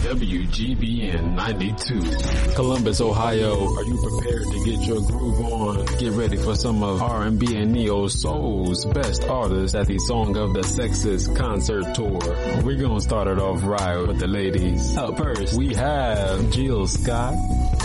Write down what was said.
WGBN 92. Columbus, Ohio. Are you prepared to get your groove on? Get ready for some of R&B and Neo Soul's best artists at the Song of the Sexes concert tour. We're gonna start it off right with the ladies. Up first, we have Jill Scott.